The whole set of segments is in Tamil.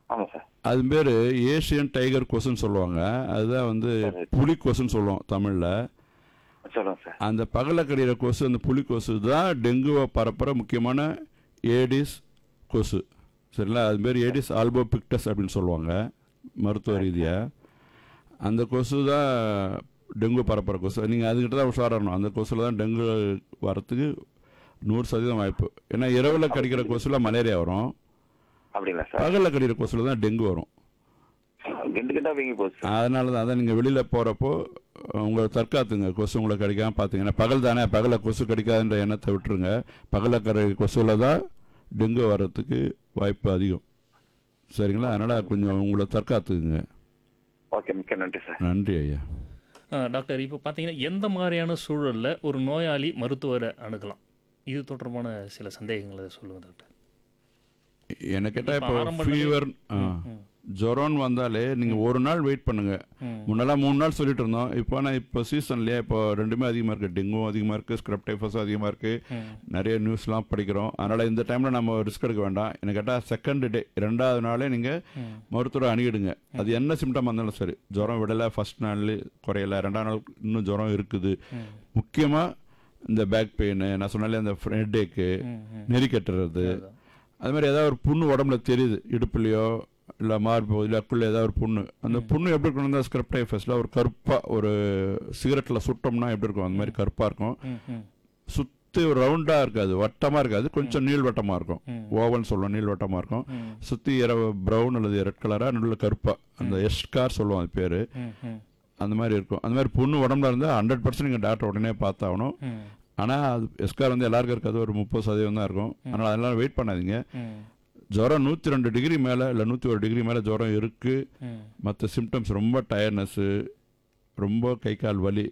ஆமா சார். அது பேர் ஏஷியன் டைகர் கொசுன்னு சொல்லுவாங்க. அதுதான் வந்து சரி. புலி கொசுன்னு சொல்லுவோம் தமிழில். சொல்லுங்க சார். அந்த பகலில் கடிகிற கொசு, அந்த புலி கொசு தான் டெங்குவை பரப்புகிற முக்கியமான ஏடிஸ் கொசு. சரிங்களா? அது பேர் ஏடிஸ் ஆல்போபிக்டஸ் அப்படின்னு சொல்லுவாங்க மருத்துவ ரீதியாக. அந்த கொசு தான் டெங்கு பரப்புகிற கொசு. நீங்கள் அதுக்கிட்ட தான் உஷாராகணும். அந்த கொசுல தான் டெங்கு வரத்துக்கு 100% வாய்ப்பு. ஏன்னா இரவில் கடிக்கிற கொசுல மலேரியா வரும், அப்படிங்களா சார்? பகலில் கடிக்கிற கொசுல தான் டெங்கு வரும். கெண்டு கெண்டா வீங்கி போகுது சார். அதனால தான் நீங்கள் வெளியில் போகிறப்போ உங்களை தற்காத்துங்க, கொசு உங்களை கடிக்காமல் பார்த்துங்க. பகல் தானே, பகலில் கொசு கடிக்காதுன்ற எண்ணத்தை விட்டுருங்க. பகலில் கடிக்கிற கொசுல தான் டெங்கு வர்றதுக்கு வாய்ப்பு அதிகம். சரிங்களா? அதனால் கொஞ்சம் உங்களை தற்காத்துக்குங்க. ஓகே, மிக்க நன்றி சார். நன்றி ஐயா. டாக்டர், இப்போ பார்த்தீங்கன்னா எந்த மாதிரியான சூழலில் ஒரு நோயாளி மருத்துவரை அணுகலாம்? இது தொடர்பான சில சந்தேகங்களை சொல்லுங்கள் டாக்டர். என்ன கேட்டால் இப்ப இப்போ ஆரம்ப ஃபீவர் ம். ஜுரம்னு வந்தாலே நீங்கள் ஒரு நாள் வெயிட் பண்ணுங்கள். முன்னெல்லாம் 3 நாள் சொல்லிட்டு இருந்தோம். இப்போ சீசன்லேயே இப்போ ரெண்டுமே அதிகமாக இருக்குது. டெங்கும் அதிகமாக இருக்குது, ஸ்க்ரப் டைஃபஸும் அதிகமாக இருக்குது. நிறைய நியூஸ்லாம் படிக்கிறோம். அதனால் இந்த டைமில் நம்ம ரிஸ்க் எடுக்க வேண்டாம். என்ன கேட்டால் செகண்ட் டே, 2வது நாளே நீங்கள் மருத்துவரை அணுகிடுங்க. அது என்ன சிம்டம் வந்தாலும் சரி. ஜுரம் விடலை, ஃபர்ஸ்ட் நாள் குறையலை, 2வது நாள் இன்னும் ஜுரம் இருக்குது. முக்கியமாக இந்த பேக் பெயின், நான் சொன்னாலே அந்த ஹெட்டேக்கு, நெறி கட்டுறது, அது மாதிரி ஏதாவது ஒரு புண்ணு உடம்புல தெரியுது, இடுப்புலையோ இல்லை மார்போ இல்லை அக்குள்ளே ஏதாவது ஒரு புண்ணு. அந்த புண்ணு எப்படி இருக்கணும்? இந்த ஸ்க்ரப் டைஃபஸில் ஒரு கருப்பாக, ஒரு சிகரெட்டில் சுட்டோம்னா எப்படி இருக்கும் அந்த மாதிரி கருப்பாக இருக்கும். சுற்றி ஒரு ரவுண்டாக இருக்காது, வட்டமாக இருக்காது, கொஞ்சம் நீள்வட்டமாக இருக்கும். ஓவல்னு சொல்லுவோம், நீள்வட்டமாக இருக்கும். சுற்றி ப்ரௌன் அல்லது ரெட் கலராக நடுவில் கருப்பாக, அந்த எஸ்கார் சொல்லுவோம் அது பேர். அந்த மாதிரி இருக்கும். அந்த மாதிரி புண்ணு உடம்புல இருந்தால் 100% நீங்கள் டாக்டர் உடனே பார்த்தாகணும். ஆனால் அது எஸ்கார் வந்து எல்லாருக்கும் இருக்காது, ஒரு 30% தான் இருக்கும். அதனால் அதெல்லாம் வெயிட் பண்ணாதீங்க. ஜுரம் 102 டிகிரி மேலே இல்லை 101 டிகிரி மேலே ஜுரம் இருக்குது. மற்ற சிம்டம்ஸ் ரொம்ப டயர்ட்னஸ்ஸு, ரொம்ப கை கால் வலி,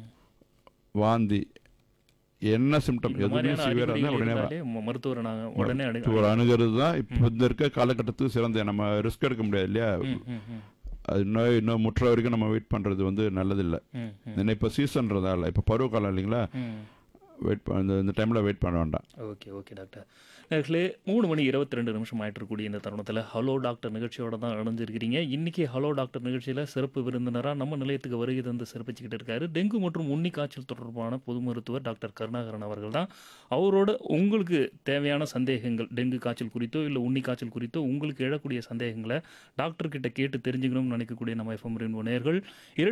வாந்தி, என்ன சிம்டம் எதுவுமே சிவியராக இருந்தால் உடனே மருத்துவரை நாங்கள் உடனே அணுகிறது தான் இப்போ இந்த இருக்க காலகட்டத்துக்கு சிறந்த. நம்ம ரிஸ்க் எடுக்க முடியாது இல்லையா? அது இன்னும் முற்ற வரைக்கும் நம்ம வெயிட் பண்ணுறது வந்து நல்லதில்லை. ஏன்னா இப்போ சீசன்றதால, இப்போ பருவ காலம் இல்லைங்களா? வெயிட் இந்த டைமில் வெயிட் பண்ண வேண்டாம். Okay doctor. நேர்களே, 3:22 ஆயிட்டு இருக்கக்கூடிய இந்த தருணத்தில் ஹலோ டாக்டர் நிகழ்ச்சியோட தான் இணைஞ்சிருக்கிறீங்க. இன்றைக்கி ஹலோ டாக்டர் நிகழ்ச்சியில் சிறப்பு விருந்தினராக நம்ம நிலையத்துக்கு வருகை தந்து சிறப்பிச்சுக்கிட்டு இருக்காரு டெங்கு மற்றும் உண்ணி காய்ச்சல் தொடர்பான பொது மருத்துவர் டாக்டர் கருணாகரன் அவர்கள் தான். அவரோட உங்களுக்கு தேவையான சந்தேகங்கள், டெங்கு காய்ச்சல் குறித்தோ இல்லை உண்ணி காய்ச்சல் குறித்தோ உங்களுக்கு எழக்கூடிய சந்தேகங்களை டாக்டர்கிட்ட கேட்டு தெரிஞ்சுக்கணும்னு நினைக்கக்கூடிய நம்ம எஃப்எம் ரெயின்போ நேயர்கள்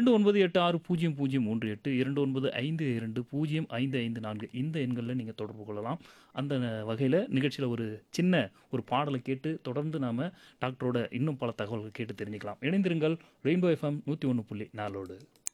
29860038 2952205554 இந்த எண்களில் நீங்கள் தொடர்பு கொள்ளலாம். அந்த வகையில் நிகழ்ச்சியில் ஒரு பாடலை கேட்டு தொடர்ந்து நாம் டாக்டரோட இன்னும் பல தகவல்கள் கேட்டு தெரிஞ்சுக்கலாம். இணைந்திருங்கள் ரெயின்போ எஃப்எம் 101.4.